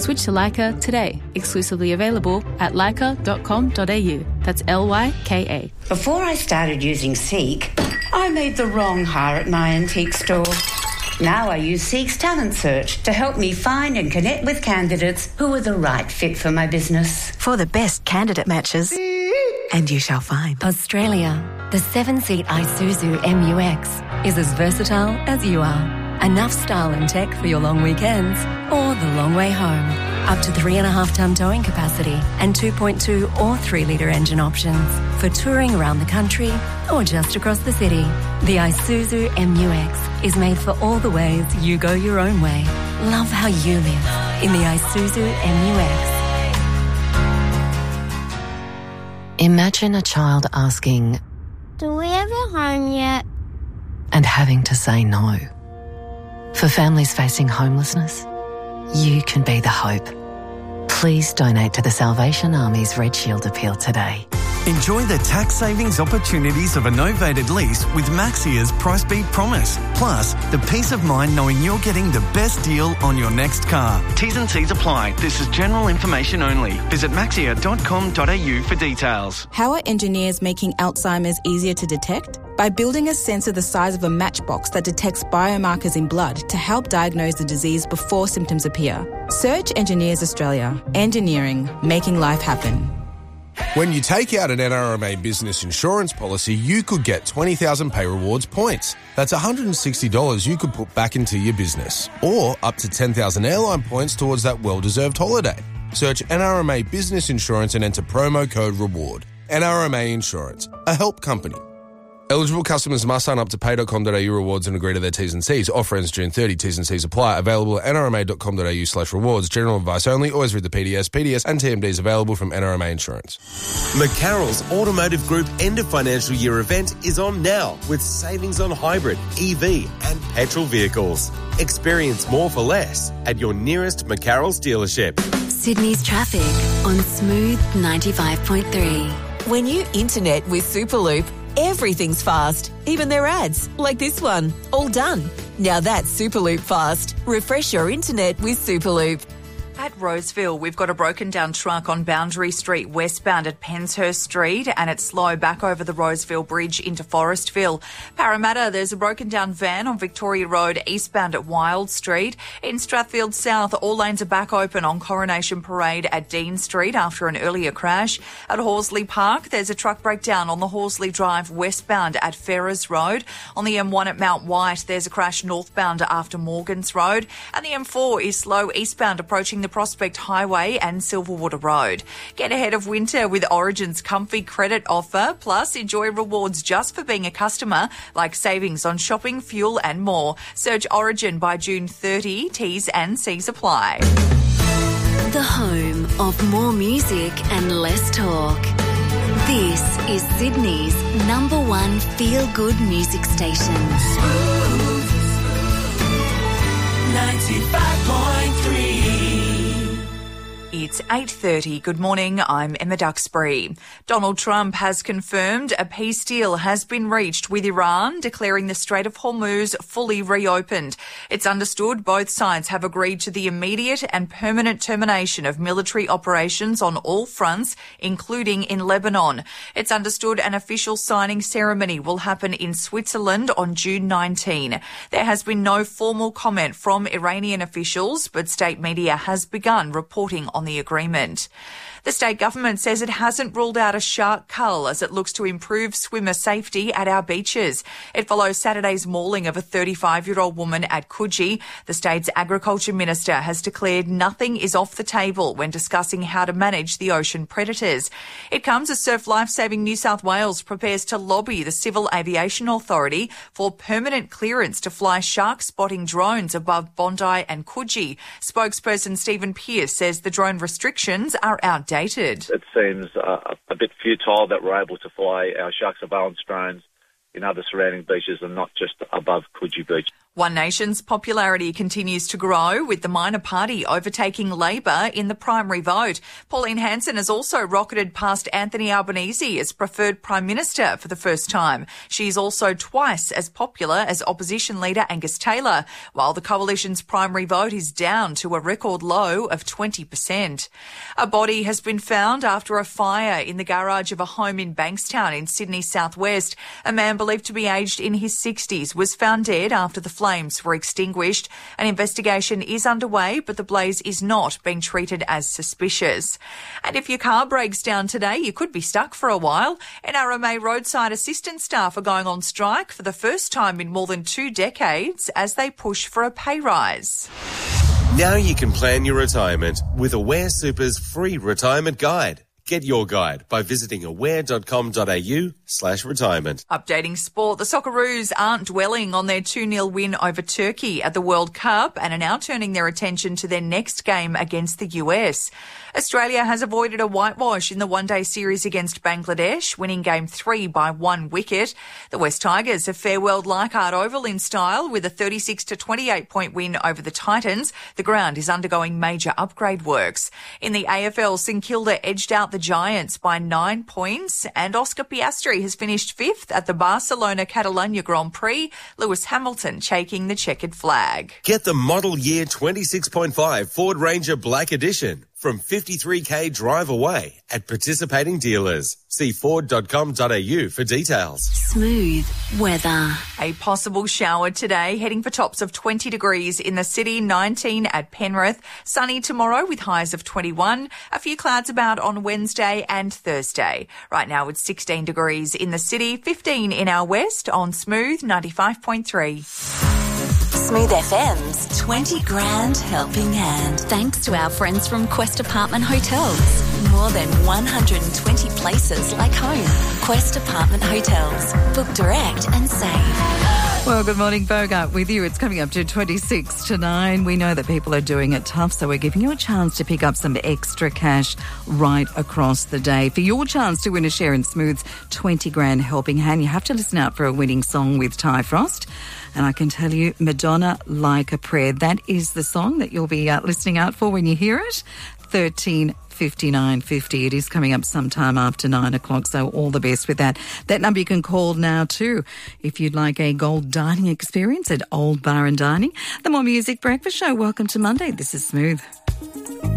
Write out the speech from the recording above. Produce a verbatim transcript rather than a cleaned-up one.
Switch to Leica today. Exclusively available at leica dot com dot a u. That's L Y K A. Before I started using Seek, I made the wrong hire at my antique store. Now I use Seek's Talent Search to help me find and connect with candidates who are the right fit for my business. For the best candidate matches, and you shall find. Australia, the seven-seat Isuzu M U X is as versatile as you are. Enough style and tech for your long weekends or the long way home. Up to three and a half tonne towing capacity and two point two or three litre engine options for touring around the country or just across the city. The Isuzu M U X is made for all the ways you go your own way. Love how you live in the Isuzu M U X. Imagine a child asking, "Do we have a home yet?" and having to say no. For families facing homelessness, you can be the hope. Please donate to the Salvation Army's Red Shield appeal today. Enjoy the tax savings opportunities of a novated lease with Maxia's Price Beat Promise. Plus, the peace of mind knowing you're getting the best deal on your next car. T's and C's apply. This is general information only. Visit maxia dot com dot a u for details. How are engineers making Alzheimer's easier to detect? By building a sensor the size of a matchbox that detects biomarkers in blood to help diagnose the disease before symptoms appear. Search Engineers Australia. Engineering, making life happen. When you take out an N R M A business insurance policy, you could get twenty thousand Pay Rewards points. That's one hundred sixty dollars you could put back into your business. Or up to ten thousand airline points towards that well-deserved holiday. Search N R M A Business Insurance and enter promo code REWARD. N R M A Insurance, a help company. Eligible customers must sign up to pay dot com dot a u rewards and agree to their T's and C's. Offer ends June thirtieth. T's and C's apply. Available at n r m a dot com dot a u slash rewards. General advice only. Always read the P D S. P D S and T M Ds available from N R M A Insurance. McCarroll's Automotive Group end of financial year event is on now with savings on hybrid, E V and petrol vehicles. Experience more for less at your nearest McCarroll's dealership. Sydney's traffic on Smooth ninety-five point three. When you internet with Superloop, everything's fast, even their ads, like this one. All done. Now that's Superloop fast. Refresh your internet with Superloop. At Roseville, we've got a broken down truck on Boundary Street westbound at Penshurst Street, and it's slow back over the Roseville Bridge into Forestville. Parramatta, there's a broken down van on Victoria Road eastbound at Wild Street. In Strathfield South, all lanes are back open on Coronation Parade at Dean Street after an earlier crash. At Horsley Park, there's a truck breakdown on the Horsley Drive westbound at Ferrers Road. On the M one at Mount White, there's a crash northbound after Morgans Road. And the M four is slow eastbound approaching the Prospect Highway and Silverwater Road. Get ahead of winter with Origin's comfy credit offer, plus enjoy rewards just for being a customer, like savings on shopping, fuel and more. Search Origin by June thirtieth. T's and C's apply. The home of more music and less talk. This is Sydney's number one feel-good music station. Smooth ninety-five point three. It's eight thirty. Good morning. I'm Emma Duxbury. Donald Trump has confirmed a peace deal has been reached with Iran, declaring the Strait of Hormuz fully reopened. It's understood both sides have agreed to the immediate and permanent termination of military operations on all fronts, including in Lebanon. It's understood an official signing ceremony will happen in Switzerland on June nineteenth. There has been no formal comment from Iranian officials, but state media has begun reporting on the agreement. The state government says it hasn't ruled out a shark cull as it looks to improve swimmer safety at our beaches. It follows Saturday's mauling of a thirty-five-year-old woman at Coogee. The state's agriculture minister has declared nothing is off the table when discussing how to manage the ocean predators. It comes as Surf Lifesaving New South Wales prepares to lobby the Civil Aviation Authority for permanent clearance to fly shark spotting drones above Bondi and Coogee. Spokesperson Stephen Pearce says the drone restrictions are outdated. It seems uh, a bit futile that we're able to fly our shark surveillance drones in other surrounding beaches and not just above Coogee Beach. One Nation's popularity continues to grow, with the minor party overtaking Labor in the primary vote. Pauline Hanson has also rocketed past Anthony Albanese as preferred Prime Minister for the first time. She's also twice as popular as opposition leader Angus Taylor, while the coalition's primary vote is down to a record low of twenty percent. A body has been found after a fire in the garage of a home in Bankstown in Sydney southwest. A man believed to be aged in his sixties was found dead after the flames were extinguished. An investigation is underway, but the blaze is not being treated as suspicious. And if your car breaks down today, you could be stuck for a while. N R M A roadside assistance staff are going on strike for the first time in more than two decades as they push for a pay rise. Now you can plan your retirement with Aware Super's free retirement guide. Get your guide by visiting aware.com.au slash retirement. Updating sport, the Socceroos aren't dwelling on their two nil win over Turkey at the World Cup and are now turning their attention to their next game against the U S. Australia has avoided a whitewash in the one-day series against Bangladesh, winning game three by one wicket. The West Tigers have farewelled Leichhardt Oval in style with a thirty-six to twenty-eight point win over the Titans. The ground is undergoing major upgrade works. In the A F L, St Kilda edged out the Giants by nine points, and Oscar Piastri has finished fifth at the Barcelona Catalunya Grand Prix, Lewis Hamilton taking the checkered flag. Get the model year twenty-six point five Ford Ranger Black Edition from fifty-three k drive away at participating dealers. See ford dot com dot a u for details. Smooth weather. A possible shower today, heading for tops of twenty degrees in the city, nineteen at Penrith. Sunny tomorrow with highs of twenty-one. A few clouds about on Wednesday and Thursday. Right now it's sixteen degrees in the city, fifteen in our west on Smooth ninety-five point three. Smooth F M's twenty grand helping hand. Thanks to our friends from Quest Apartment Hotels. More than one hundred twenty places like home. Quest Apartment Hotels. Book direct and save. Well, good morning, Bogart with you. It's coming up to twenty-six to nine. We know that people are doing it tough, so we're giving you a chance to pick up some extra cash right across the day. For your chance to win a share in Smooth's twenty grand helping hand, you have to listen out for a winning song with Ty Frost. And I can tell you, Madonna, Like a Prayer. That is the song that you'll be uh, listening out for when you hear it. thirteen fifty-nine fifty. It is coming up sometime after nine o'clock, so all the best with that. That number you can call now too if you'd like a gold dining experience at Old Bar and Dining. The More Music Breakfast Show. Welcome to Monday. This is Smooth.